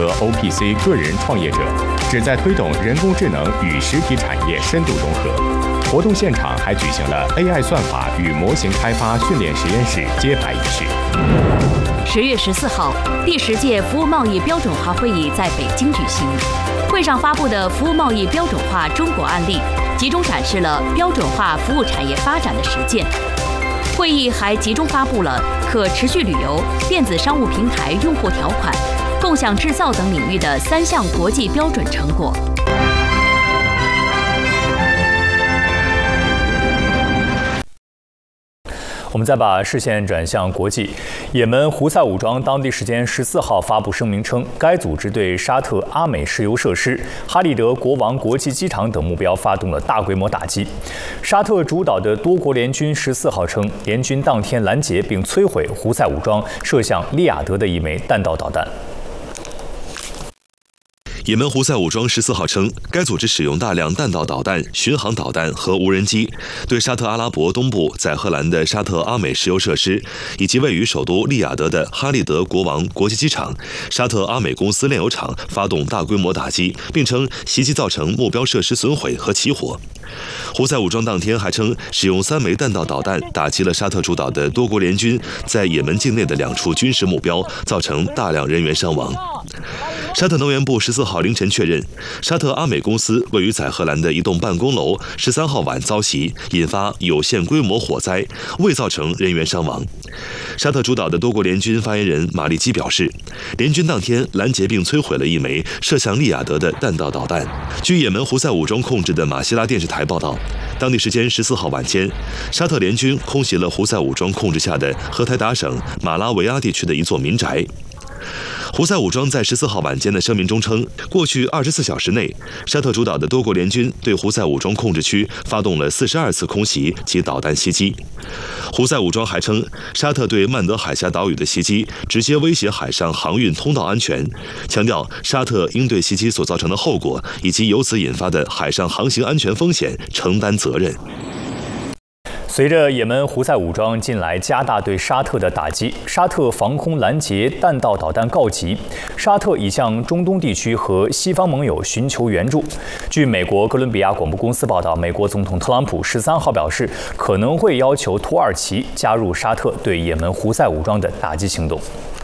和 OPC 个人创业者，旨在推动人工智能与实体产业深度融合。活动现场还举行了 AI 算法与模型开发训练实验室揭牌仪式。 10月14号，第10届服务贸易标准化会议在北京举行。会上发布的服务贸易标准化中国案例，集中展示了标准化服务产业发展的实践。会议还集中发布了可持续旅游、电子商务平台用户条款、共享制造等领域的3项国际标准成果。 我们再把视线转向国际，也门胡塞武装当地时间14号发布声明称，该组织对沙特阿美石油设施、哈利德国王国际机场等目标发动了大规模打击。沙特主导的多国联军14号称，联军当天拦截并摧毁胡塞武装射向利雅得的一枚弹道导弹。 也门胡塞武装14号称，该组织使用大量弹道导弹、巡航导弹和无人机，对沙特阿拉伯东部载荷兰的沙特阿美石油设施，以及位于首都利雅得的哈利德国王国际机场、沙特阿美公司炼油厂发动大规模打击，并称袭击造成目标设施损毁和起火。胡塞武装当天还称，使用3枚弹道导弹打击了沙特主导的多国联军在也门境内的2处军事目标，造成大量人员伤亡。沙特能源部14号凌晨确认，沙特阿美公司位于载荷兰的一栋办公楼13号晚遭袭，引发有限规模火灾，未造成人员伤亡。沙特主导的多国联军发言人马利基表示，联军当天拦截并摧毁了一枚射向利雅得的弹道导弹。据也门胡塞武装控制的马希拉电视台报道，当地时间14号晚间，沙特联军空袭了胡塞武装控制下的荷台达省马拉维阿地区的一座民宅。胡塞武装在14号晚间的声明中称，过去24小时内，沙特主导的多国联军对胡塞武装控制区发动了42次空袭及导弹袭击。胡塞武装还称，沙特对曼德海峡岛屿的袭击直接威胁海上航运通道安全，强调沙特应对袭击所造成的后果以及由此引发的海上航行安全风险承担责任。 随着也门胡塞武装近来加大对沙特的打击，沙特防空拦截弹道导弹告急，沙特已向中东地区和西方盟友寻求援助。据美国哥伦比亚广播公司报道，美国总统特朗普13号表示，可能会要求土耳其加入沙特对也门胡塞武装的打击行动。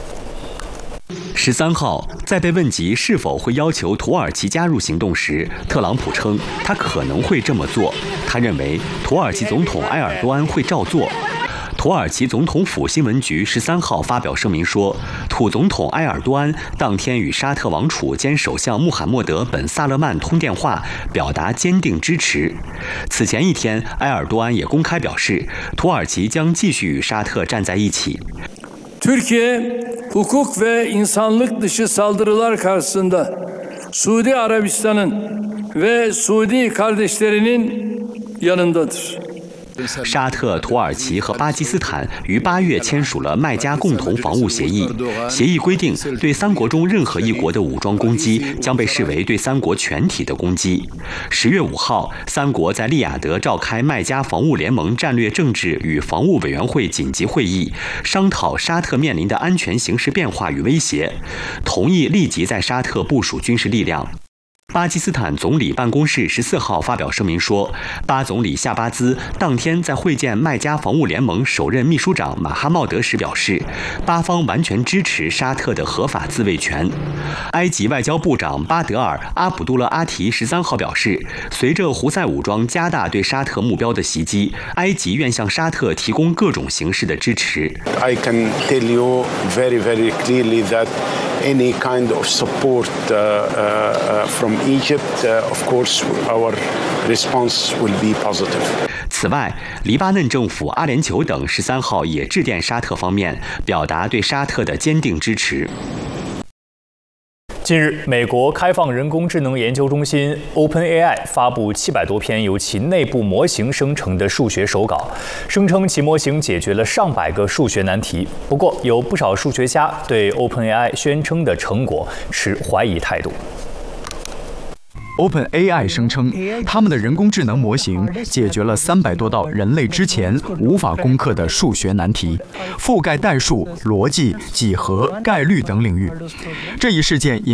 13号，在被问及是否会要求土耳其加入行动时，特朗普称他可能会这么做。他认为土耳其总统埃尔多安会照做。土耳其总统府新闻局13号发表声明说，土总统埃尔多安当天与沙特王储兼首相穆罕默德本萨勒曼通电话，表达坚定支持。此前一天，埃尔多安也公开表示，土耳其将继续与沙特站在一起。 Türkiye, hukuk ve insanlık dışı saldırılar karşısında Suudi Arabistan'ın ve Suudi kardeşlerinin yanındadır. 沙特、土耳其和巴基斯坦于8月签署了麦加共同防务协议。协议规定，对3国中任何一国的武装攻击将被视为对3国全体的攻击。10月5号，3国在利雅得召开麦加防务联盟战略政治与防务委员会紧急会议，商讨沙特面临的安全形势变化与威胁，同意立即在沙特部署军事力量。巴基斯坦总理办公室14号发表声明说，巴总理夏巴兹当天在会见麦加防务联盟首任秘书长马哈茂德时表示，巴方完全支持沙特的合法自卫权。埃及外交部长巴德尔·阿卜杜勒阿提13号表示，随着胡塞武装加大对沙特目标的袭击，埃及愿向沙特提供各种形式的支持。 I can tell you very, very clearly that any kind of support from Egypt, of course, our response will be positive. 此外，黎巴嫩政府、阿联酋等13号也致电沙特方面，表达对沙特的坚定支持。 近日，美国开放人工智能研究中心 OpenAI 发布700多篇由其内部模型生成的数学手稿，声称其模型解决了上百个数学难题。不过，有不少数学家对 OpenAI 宣称的成果持怀疑态度。 OpenAI 声称，他们的人工智能模型解决了300多道人类之前无法攻克的数学难题，覆盖代数、逻辑、几何、概率等领域。这一事件引